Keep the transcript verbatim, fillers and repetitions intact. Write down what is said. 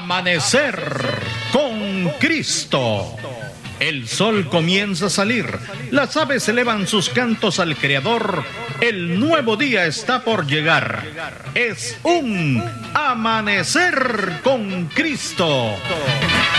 Amanecer con Cristo. El sol comienza a salir, las aves elevan sus cantos al Creador, el nuevo día está por llegar. Es un Amanecer con Cristo.